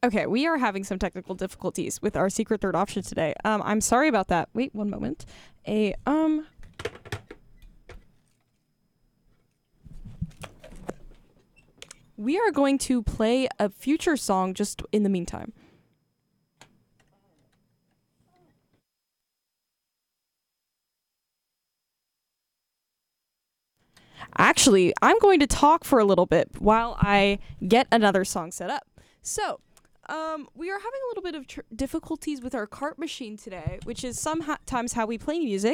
Okay, we are having some technical difficulties with our secret third option today. I'm sorry about that. Wait one moment. We are going to play a future song just in the meantime. Actually, I'm going to talk for a little bit while I get another song set up. So, we are having a little bit of difficulties with our cart machine today, which is sometimes how we play music.